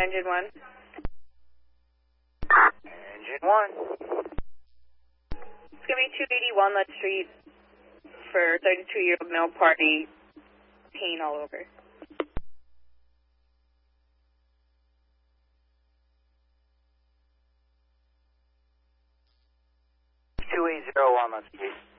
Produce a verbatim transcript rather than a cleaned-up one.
Engine one. Engine one. It's going to be two eighty Walnut Street for thirty-two-year-old male party, pain all over. two eighty Walnut Street.